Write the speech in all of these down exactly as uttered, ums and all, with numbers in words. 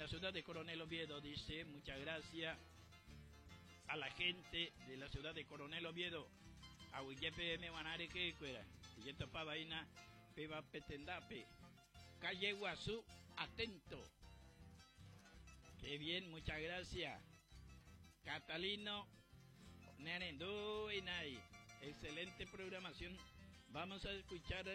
la ciudad de Coronel Oviedo, dice, muchas gracias a la gente de la ciudad de Coronel Oviedo. A Huillepe me manare que cuera. Y esto pa vaina, peba petendape. Calle Guazú, atento. Qué bien, muchas gracias. Catalino, Nerendú y Nay. Excelente programación. Vamos a escuchar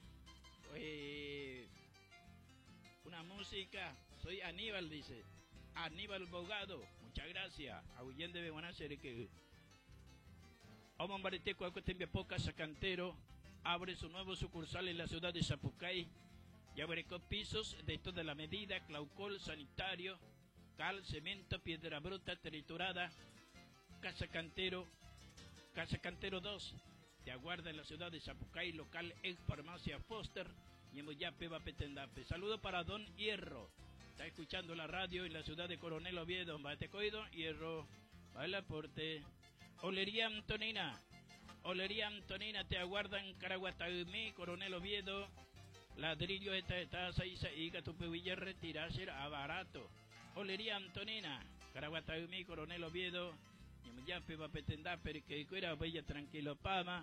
eh, una música. Soy Aníbal, dice. Aníbal Bogado. Muchas gracias. Ahuyen de Beguanacer que Omambarete Cuacotembiapoca Sacantero abre su nuevo sucursal en la ciudad de Zapucay. Ya abrió pisos de toda la medida, claucol, sanitario, cal, cemento, piedra bruta, triturada. Casa Cantero, Casa Cantero dos, te aguarda en la ciudad de Zapucay, local ex farmacia Foster, y en Moyape, Vapetendape. Saludo para Don Hierro, está escuchando la radio en la ciudad de Coronel Oviedo, Batecoido, Hierro, Baila Porte. Olería Antonina, Olería Antonina, te aguarda en Caraguataumí, Coronel Oviedo. Ladrillo esta esta seis y tu pebilla retirarse a barato. Olería Antonina, Caraguataumí, Coronel Oviedo. Y ya pe va petendar pero que fuera bella tranquilo pama.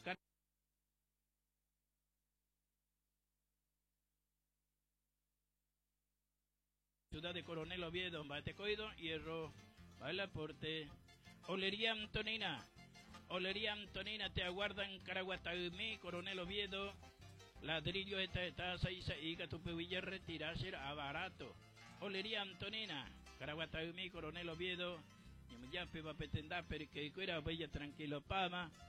Ciudad de Coronel Oviedo, Batecoido, Hierro, Baila Porte. Olería Antonina, Olería Antonina, te aguarda en Caraguataumí, Coronel Oviedo. Ladrillo esta esta seis y tu pebilla retirarse a barato. Olería Antonina, Caraguataumí, Coronel Oviedo. Y ya pe va petendar pero que fuera bella tranquilo pama.